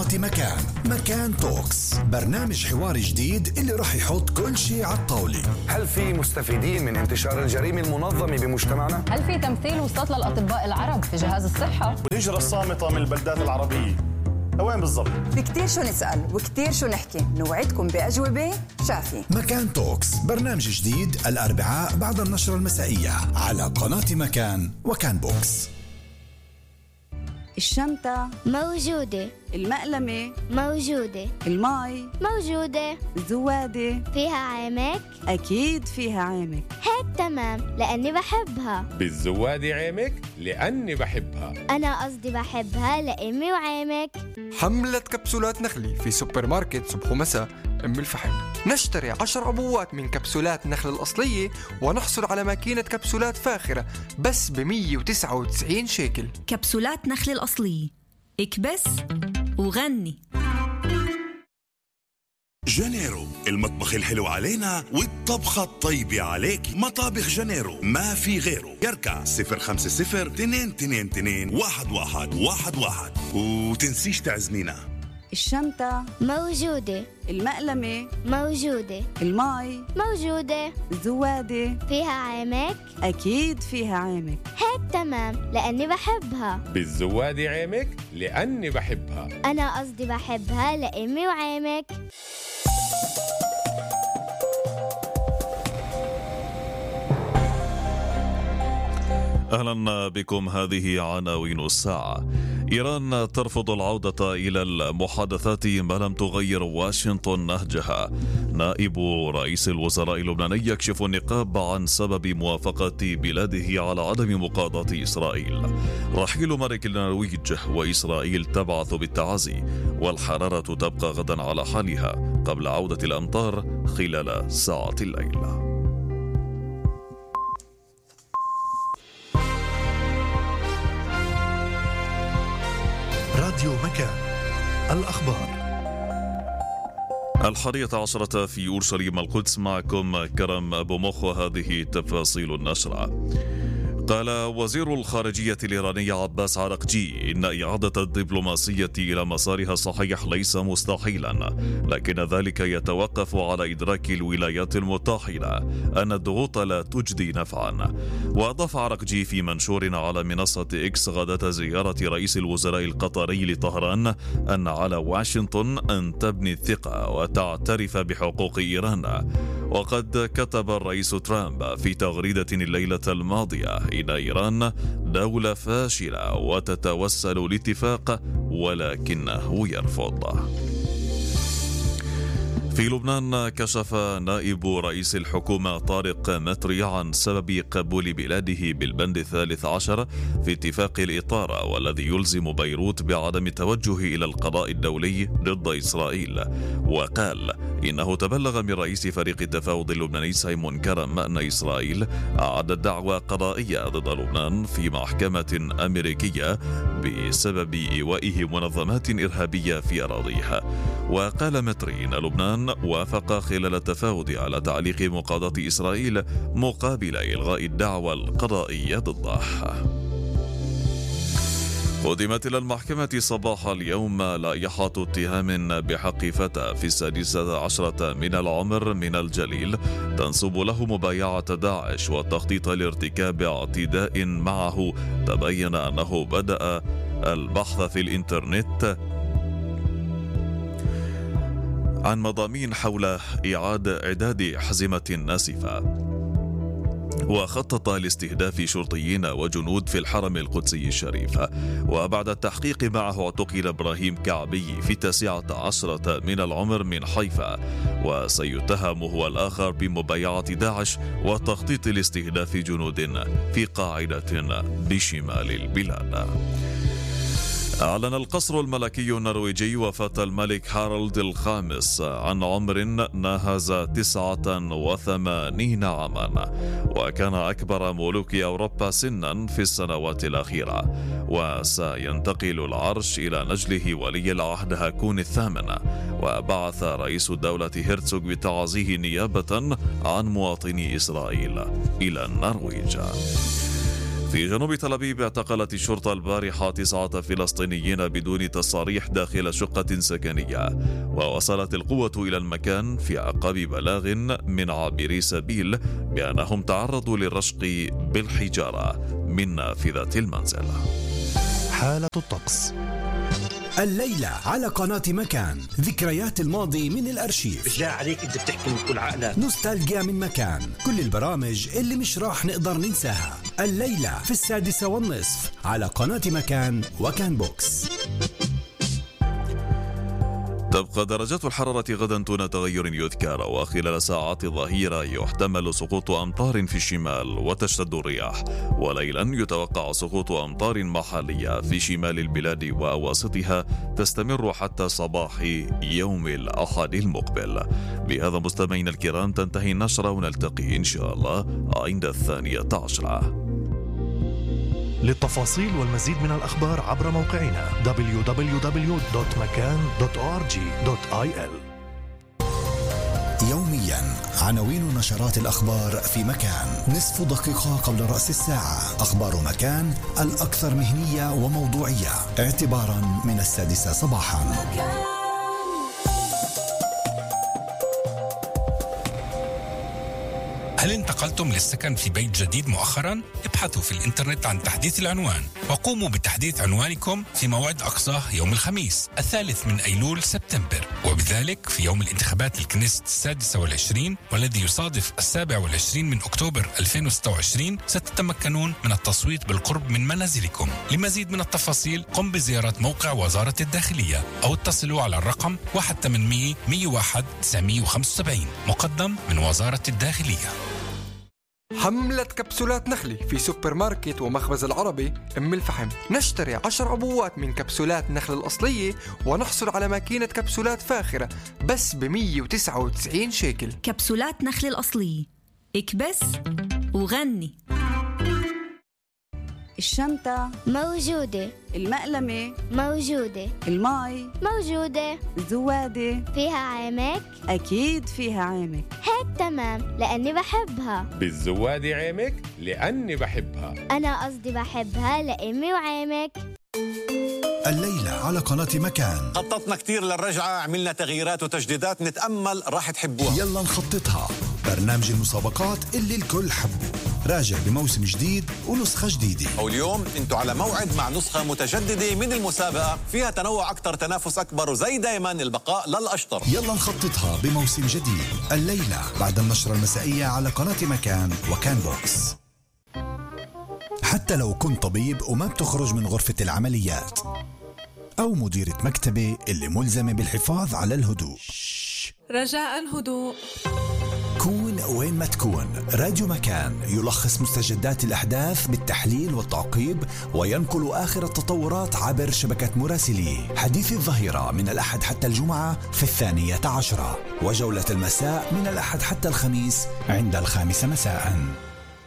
قناة مكان توكس، برنامج حواري جديد اللي رح يحط كل شيء على الطاولة. هل في مستفيدين من انتشار الجريمة المنظمة بمجتمعنا؟ هل في تمثيل وصلت للأطباء العرب في جهاز الصحة؟ والهجرة الصامتة من البلدات العربية لوين بالضبط؟ في كتير شو نسأل وكتير شو نحكي، نوعدكم بأجوبة شافية. مكان توكس، برنامج جديد الأربعاء بعد النشرة المسائية على قناة مكان وكان بوكس. الشنطة موجودة، المقلمة موجودة، الماي موجودة، الزوادة فيها عامك؟ أكيد فيها عامك. هيك تمام لأني بحبها. بالزوادة عامك لأني بحبها. أنا قصدي بحبها لأمي وعامك. حملة كبسولات نخلي في سوبر ماركت صبح ومساء أم الفحم. نشتري 10 عبوات من كبسولات نخل الأصلية ونحصل على ماكينة كبسولات فاخرة بس ب199 شيكل. كبسولات نخل الأصلية، اكبس وغني. جانيرو، المطبخ الحلو علينا والطبخة الطيبة عليك. مطابخ جانيرو ما في غيره. يركع 050-222-1111 وتنسيش تعزمينا. الشنطة موجودة، المقلمة موجودة، الماي موجودة، الزوادة فيها عامك؟ أكيد فيها عامك. هيك تمام لأني بحبها. بالزوادة عامك لأني بحبها. أنا قصدي بحبها لأمي وعامك. أهلا بكم. هذه عناوين الساعة. إيران ترفض العودة إلى المحادثات ما لم تغير واشنطن نهجها. نائب رئيس الوزراء اللبناني يكشف النقاب عن سبب موافقة بلاده على عدم مقاضاة إسرائيل. رحيل ملك النرويج وإسرائيل تبعث بالتعازي، والحرارة تبقى غدا على حالها قبل عودة الأمطار خلال ساعة الليل. راديو مكان، الأخبار. 11 في أورشليم القدس، معكم كرم أبو مخ وهذه تفاصيل النشرة. قال وزير الخارجية الإيراني عباس عراقجي إن إعادة الدبلوماسية إلى مسارها الصحيح ليس مستحيلا، لكن ذلك يتوقف على إدراك الولايات المتحدة أن الضغوط لا تجدي نفعا. وأضاف عراقجي في منشور على منصة إكس غداة زيارة رئيس الوزراء القطري لطهران أن على واشنطن أن تبني الثقة وتعترف بحقوق إيران. وقد كتب الرئيس ترامب في تغريدة الليلة الماضية إن إيران دولة فاشلة وتتوسل لاتفاق ولكنه يرفض. في لبنان كشف نائب رئيس الحكومة طارق مطري عن سبب قبول بلاده بالبند 13 في اتفاق الإطار، والذي يلزم بيروت بعدم التوجه إلى القضاء الدولي ضد إسرائيل. وقال إنه تبلغ من رئيس فريق التفاوض اللبناني سيمون كرم أن إسرائيل أعدت دعوى قضائية ضد لبنان في محكمة أمريكية بسبب إيوائه منظمات إرهابية في أراضيها. وقال مطري إن لبنان وافق خلال التفاوض على تعليق مقاضاة إسرائيل مقابل إلغاء الدعوى القضائية ضده. قدمت إلى المحكمة صباح اليوم لائحة اتهام بحق فتى في 16 من العمر من الجليل تنسب له مبايعة داعش والتخطيط لارتكاب اعتداء معه. تبين أنه بدأ البحث في الإنترنت عن مضامين حول إعادة أحزمة ناسفة، وخطط لاستهداف شرطيين وجنود في الحرم القدسي الشريف. وبعد التحقيق معه اعتقل إبراهيم كعبي في 19 من العمر من حيفا، وسيتهم هو الآخر بمبايعة داعش وتخطيط لاستهداف جنود في قاعدة بشمال البلاد. أعلن القصر الملكي النرويجي وفاة الملك هارولد الخامس عن عمر ناهز 89 عاما، وكان أكبر ملوك أوروبا سنا في السنوات الأخيرة. وسينتقل العرش إلى نجله ولي العهد هاكون الثامن. وبعث رئيس الدولة هيرتسوغ بتعزيه نيابة عن مواطني إسرائيل إلى النرويج. في جنوب تل أبيب اعتقلت الشرطة البارحة 9 فلسطينيين بدون تصاريح داخل شقة سكنية، ووصلت القوة إلى المكان في أعقاب بلاغ من عابري سبيل بأنهم تعرضوا للرشق بالحجارة من نافذة المنزل. حالة الطقس الليلة على قناة مكان، ذكريات الماضي من الأرشيف. بالله عليك أنت بتحكي من كل عقلك. نوستالجيا من مكان، كل البرامج اللي مش راح نقدر ننساها. الليلة في 6:30 على قناة مكان وكان بوكس. تبقى درجات الحرارة غدا دون تغير يذكر، وخلال ساعات الظهيرة يحتمل سقوط أمطار في الشمال وتشتد الرياح، وليلا يتوقع سقوط أمطار محلية في شمال البلاد وأواسطها تستمر حتى صباح يوم الأحد المقبل. بهذا مستمعينا الكرام تنتهي النشرة، ونلتقي إن شاء الله عند 12. للتفاصيل والمزيد من الأخبار عبر موقعنا www.makan.org.il. يوميا عناوين نشرات الأخبار في مكان، نصف دقيقة قبل رأس الساعة. أخبار مكان الأكثر مهنية وموضوعية اعتبارا من 6 صباحا. هل انتقلتم للسكن في بيت جديد مؤخرا؟ ابحثوا في الإنترنت عن تحديث العنوان وقوموا بتحديث عنوانكم في موعد أقصاه يوم الخميس 3 من أيلول سبتمبر، وبذلك في يوم الانتخابات للكنيست 26 والذي يصادف 27 من أكتوبر 2026 ستتمكنون من التصويت بالقرب من منازلكم. لمزيد من التفاصيل قم بزيارة موقع وزارة الداخلية أو اتصلوا على الرقم 1-800-101-975 مقدم من وزارة الداخلية. حملة كبسولات نخلي في سوبر ماركت ومخبز العربي أم الفحم. نشتري 10 عبوات من كبسولات نخل الأصلية ونحصل على ماكينة كبسولات فاخرة بس ب199 شيكل. كبسولات نخل الأصلية، اكبس وغني. الشنطة موجودة، المقلمة موجودة، المي موجودة، الزوادة فيها عامك؟ أكيد فيها عامك. هيك تمام لأني بحبها. بالزوادة عامك لأني بحبها. أنا قصدي بحبها لأمي وعامك. الليلة على قناة مكان خططنا كتير للرجعة، عملنا تغييرات وتجديدات نتأمل راح تحبوها. يلا نخططها. برنامج المسابقات اللي الكل حبه راجع بموسم جديد ونسخة جديدة. واليوم انتوا على موعد مع نسخة متجددة من المسابقة فيها تنوع أكتر، تنافس أكبر، وزي دايما البقاء للأشطر. يلا نخططها بموسم جديد الليلة بعد النشرة المسائية على قناة مكان وكان بوكس. حتى لو كنت طبيب وما بتخرج من غرفة العمليات، أو مديرة مكتبة اللي ملزمة بالحفاظ على الهدوء، رجاء هدوء. كون وين ما تكون، راديو مكان يلخص مستجدات الأحداث بالتحليل والتعقيب وينقل آخر التطورات عبر شبكة مراسليه. حديث الظهيرة من الأحد حتى الجمعة في 12، وجولة المساء من الأحد حتى الخميس عند 5 مساء.